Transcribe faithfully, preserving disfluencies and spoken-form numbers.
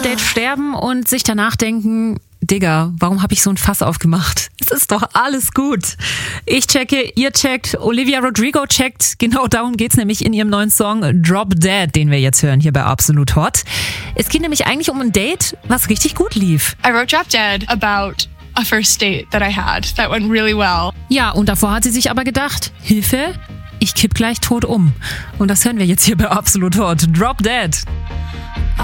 Date sterben und sich danach denken, Digga, warum habe ich so ein Fass aufgemacht? Es ist doch alles gut. Ich checke, ihr checkt, Olivia Rodrigo checkt. Genau darum geht's nämlich in ihrem neuen Song Drop Dead, den wir jetzt hören hier bei Absolut Hot. Es geht nämlich eigentlich um ein Date, was richtig gut lief. I wrote Drop Dead about a first date that I had that went really well. Ja, und davor hat sie sich aber gedacht, Hilfe, ich kipp gleich tot um. Und das hören wir jetzt hier bei Absolut Hot. Drop Dead.